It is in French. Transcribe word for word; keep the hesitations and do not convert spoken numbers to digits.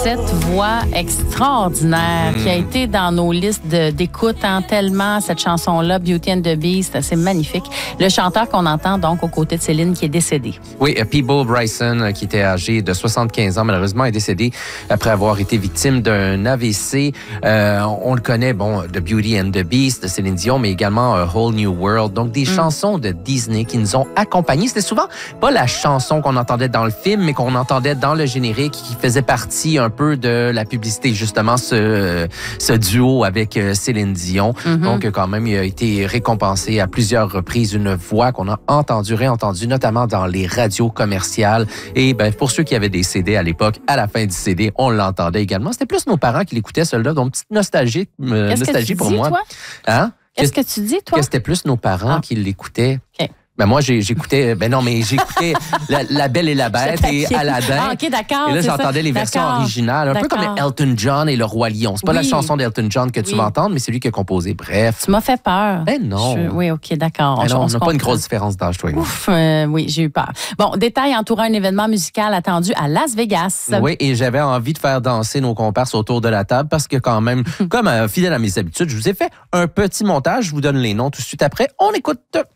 cette voix extraordinaire mm. qui a été dans nos listes de, d'écoute hein, tellement, cette chanson-là, Beauty and the Beast, c'est magnifique. Le chanteur qu'on entend donc aux côtés de Céline qui est décédé. Oui, Peabo Bryson, qui était âgé de soixante-quinze ans, malheureusement, est décédé après avoir été victime d'un A V C. Euh, on le connaît, bon, de Beauty and the Beast, de Céline Dion, mais également A Whole New World. Donc, des mm. chansons de Disney qui nous ont accompagnés. C'était souvent pas la chanson qu'on entendait dans le film, mais qu'on entendait dans le générique qui faisait partie un peu de la publicité, justement, ce, ce duo avec Céline Dion. Mm-hmm. Donc, quand même, il a été récompensé à plusieurs reprises, une voix qu'on a entendue, réentendue, notamment dans les radios commerciales. Et ben, pour ceux qui avaient des C D à l'époque, à la fin du C D, on l'entendait également. C'était plus nos parents qui l'écoutaient, celle-là. Donc, petite nostalgie, euh, nostalgie pour dis, moi. Toi? Hein? Qu'est-ce que tu dis, toi? Que c'était plus nos parents ah. qui l'écoutaient. OK. Ben moi, j'ai, j'écoutais... Ben non, mais j'écoutais la, la Belle et la Bête et Aladdin. Ah, OK, d'accord. Et là, j'entendais ça. les versions d'accord. originales. Un d'accord. peu comme Elton John et Le Roi Lion. C'est pas oui. la chanson d'Elton John que tu oui. vas entendre, mais c'est lui qui a composé. Bref. Tu m'as fait peur. Ben non. Je... Oui, OK, d'accord. Ben non, on n'a pas une grosse différence d'âge, toi et moi. Ouf, euh, oui, j'ai eu peur. Bon, détail entourant un événement musical attendu à Las Vegas. Oui, et j'avais envie de faire danser nos comparses autour de la table parce que quand même, comme euh, fidèle à mes habitudes, je vous ai fait un petit montage. Je vous donne les noms tout de suite après. On écoute.